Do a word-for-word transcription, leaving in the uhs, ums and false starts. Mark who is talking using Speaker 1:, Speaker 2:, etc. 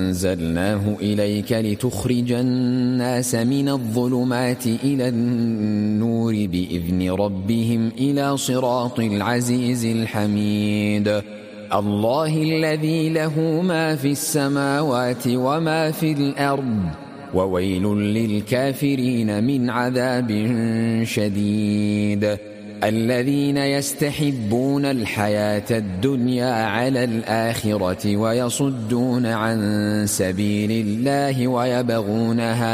Speaker 1: أنزلناه إليك لتخرج الناس من الظلمات إلى النور بإذن ربهم إلى صراط العزيز الحميد. الله الذي له ما في السماوات وما في الأرض، وويل للكافرين من عذاب شديد. الذين يستحبون الحياة الدنيا على الآخرة ويصدون عن سبيل الله ويبغونها